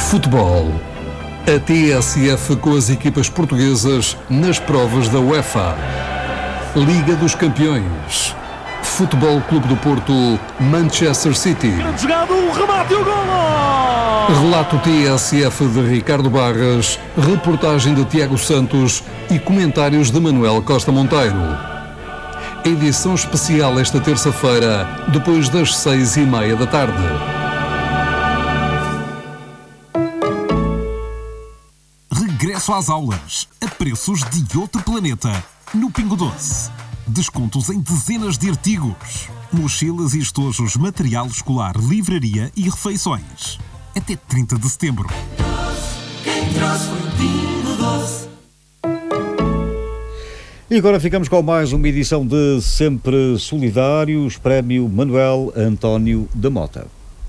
Futebol. A TSF com as equipas portuguesas nas provas da UEFA. Liga dos Campeões. Futebol Clube do Porto, Manchester City. Grande jogado, o remate e o golo! Relato TSF de Ricardo Barras, reportagem de Tiago Santos e comentários de Manuel Costa Monteiro. Edição especial esta terça-feira, depois das 6:30 da tarde. Regresso às aulas, a preços de outro planeta, no Pingo Doce. Descontos em dezenas de artigos. Mochilas e estojos, material escolar, livraria e refeições. Até 30 de setembro. Quem trouxe foi o Pingo Doce. E agora ficamos com mais uma edição de Sempre Solidários, Prémio Manuel António da Mota.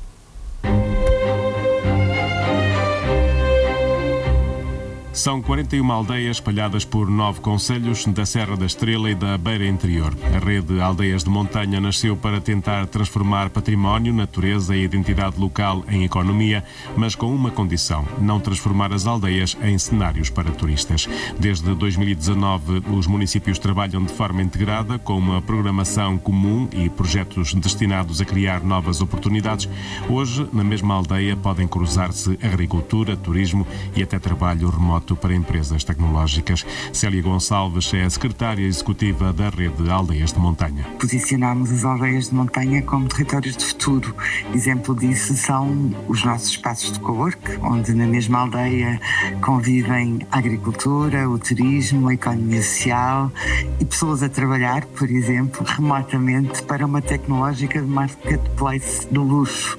São 41 aldeias espalhadas por 9 concelhos da Serra da Estrela e da Beira Interior. A rede Aldeias de Montanha nasceu para tentar transformar património, natureza e identidade local em economia, mas com uma condição: não transformar as aldeias em cenários para turistas. Desde 2019, os municípios trabalham de forma integrada, com uma programação comum e projetos destinados a criar novas oportunidades. Hoje, na mesma aldeia, podem cruzar-se agricultura, turismo e até trabalho remoto para empresas tecnológicas. Célia Gonçalves é a secretária executiva da rede Aldeias de Montanha. Posicionamos as aldeias de montanha como territórios de futuro. Exemplo disso são os nossos espaços de cowork, onde na mesma aldeia convivem a agricultura, o turismo, a economia social e pessoas a trabalhar, por exemplo, remotamente para uma tecnológica de marketplace do luxo.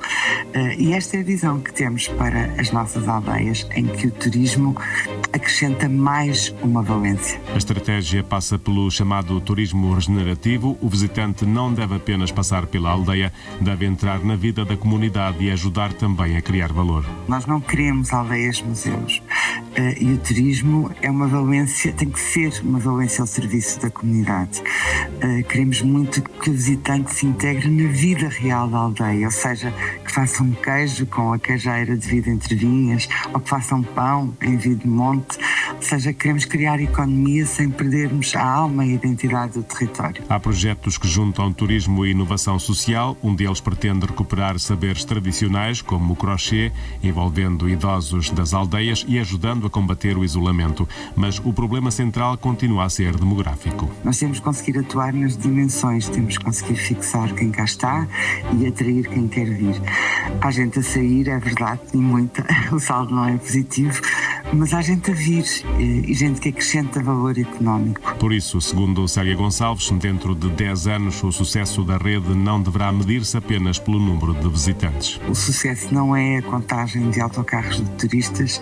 E esta é a visão que temos para as nossas aldeias, em que o turismo acrescenta mais uma valência. A estratégia passa pelo chamado turismo regenerativo. O visitante não deve apenas passar pela aldeia, deve entrar na vida da comunidade e ajudar também a criar valor. Nós não queremos aldeias-museus. E o turismo é uma valência, tem que ser uma valência ao serviço da comunidade. Queremos muito que o visitante se integre na vida real da aldeia, ou seja, que faça um queijo com a queijeira de vida entre vinhas, ou que faça um pão em Videmonte. Ou seja, queremos criar economia sem perdermos a alma e a identidade do território. Há projetos que juntam turismo e inovação social. Um deles pretende recuperar saberes tradicionais, como o crochê, envolvendo idosos das aldeias e ajudando a combater o isolamento. Mas o problema central continua a ser demográfico. Nós temos que conseguir atuar nas dimensões, temos que conseguir fixar quem cá está e atrair quem quer vir. Há gente a sair, é verdade, e muita, o saldo não é positivo, mas há gente a vir e gente que acrescenta valor económico. Por isso, segundo Célia Gonçalves, dentro de 10 anos o sucesso da rede não deverá medir-se apenas pelo número de visitantes. O sucesso não é a contagem de autocarros de turistas,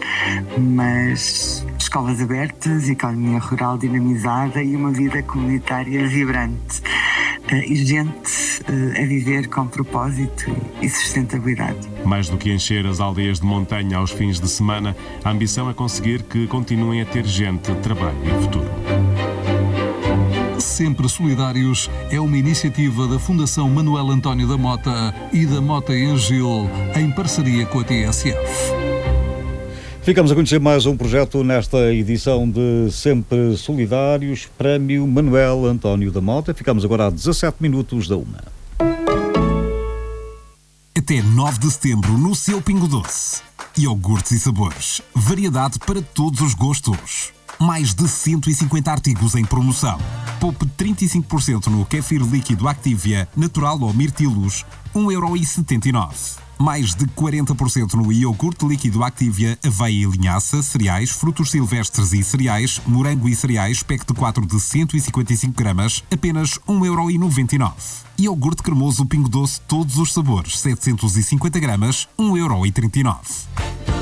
mas escolas abertas, economia rural dinamizada e uma vida comunitária vibrante. E gente a viver com propósito e sustentabilidade. Mais do que encher as aldeias de montanha aos fins de semana, a ambição é conseguir que continuem a ter gente, trabalho e futuro. Sempre Solidários é uma iniciativa da Fundação Manuel António da Mota e da Mota Engil, em parceria com a TSF. Ficamos a conhecer mais um projeto nesta edição de Sempre Solidários, Prémio Manuel António da Mota. Ficamos agora a 17 minutos da 1. Até 9 de setembro no seu Pingo Doce. Iogurtes e sabores. Variedade para todos os gostos. Mais de 150 artigos em promoção. Poupe 35% no kéfir líquido Activia, natural ou mirtilos, 1,79€. Mais de 40% no iogurte líquido Activia, aveia e linhaça, cereais, frutos silvestres e cereais, morango e cereais, pack de 4 de 155 gramas, apenas 1,99€. Iogurte cremoso Pingo Doce, todos os sabores, 750 gramas, 1,39€.